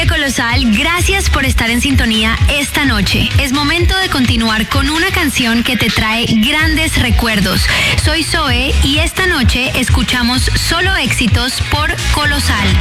Familia Colosal, gracias por estar en sintonía esta noche. Es momento de continuar con una canción que te trae grandes recuerdos. Soy Zoe y esta noche escuchamos Solo Éxitos por Colosal.